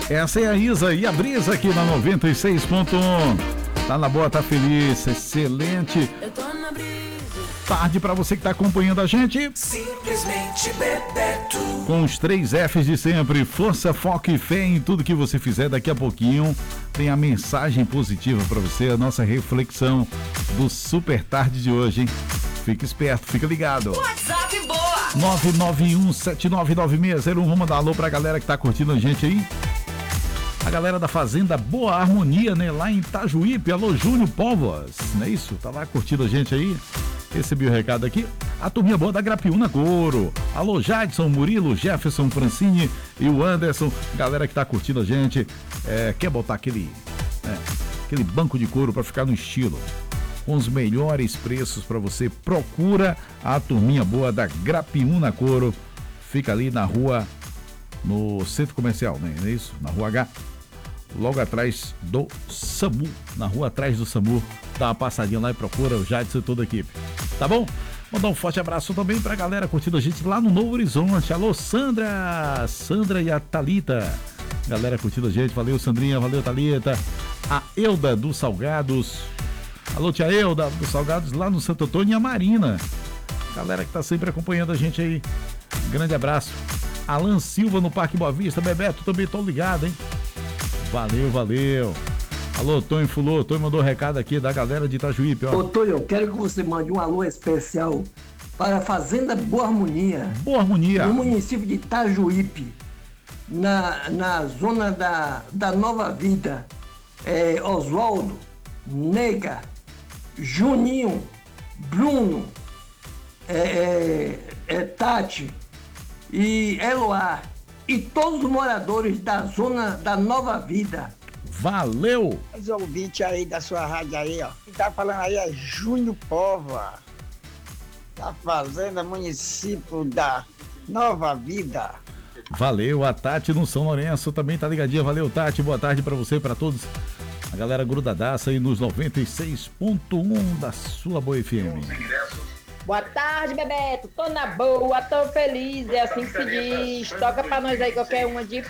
Essa é a Isa e a Brisa aqui na 96.1. Tá na boa, tá feliz, excelente. Eu tô na brisa. Tarde pra você que tá acompanhando a gente. Simplesmente Bebeto. Com os 3 Fs de sempre, força, foco e fé em tudo que você fizer. Daqui a pouquinho tem a mensagem positiva pra você, a nossa reflexão do Super Tarde de hoje, hein? Fica esperto, fica ligado. WhatsApp boa. 991799601. Vamos mandar alô pra galera que tá curtindo a gente aí. A galera da Fazenda Boa Harmonia, né? Lá em Itajuípe. Alô, Júnior Povos. Não é isso? Tá lá curtindo a gente aí. Recebi o recado aqui. A turminha boa da Grapiúna Couro. Alô, Jadson, Murilo, Jefferson, Francine e o Anderson. Galera que tá curtindo a gente. Quer botar aquele banco de couro pra ficar no estilo. Com os melhores preços pra você. Procura a turminha boa da Grapiúna Couro. Fica ali na rua, no centro comercial, né? Não é isso? Na rua H. Logo atrás do SAMU, na rua atrás do SAMU, dá uma passadinha lá e procura o Jadson e toda a equipe, tá bom? Mandar um forte abraço também pra galera curtindo a gente lá no Novo Horizonte. Alô, Sandra e a Thalita, galera curtindo a gente, valeu Sandrinha, valeu Thalita, a Euda dos Salgados, alô tia Euda dos Salgados lá no Santo Antônio e a Marina, galera que tá sempre acompanhando a gente aí, grande abraço. Alan Silva no Parque Boa Vista, Bebeto, também tô ligado, hein? Valeu. Alô, Tonho Fulô, Tonho mandou um recado aqui da galera de Itajuípe, ó. Ô, Tonho, eu quero que você mande um alô especial para a Fazenda Boa Harmonia. Boa Harmonia. No município de Itajuípe, na zona da Nova Vida. Oswaldo, Nega, Juninho, Bruno, Tati e Eloá. E todos os moradores da zona da Nova Vida. Valeu! Os ouvintes aí da sua rádio aí, ó. Quem tá falando aí é Júnior Pova, da Fazenda Município da Nova Vida. Valeu, a Tati no São Lourenço também tá ligadinha. Valeu, Tati, boa tarde pra você, pra todos. A galera grudadaça aí nos 96.1 da sua Boa FM. Boa tarde, Bebeto. Tô na boa, tô feliz. É assim que se diz. Toca pra nós aí qualquer uma de